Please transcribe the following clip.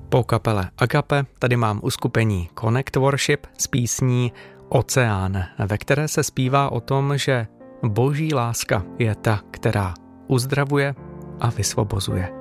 Po kapele Agape tady mám uskupení Connect Worship s písní Oceán, ve které se zpívá o tom, že Boží láska je ta, která uzdravuje a vysvobozuje.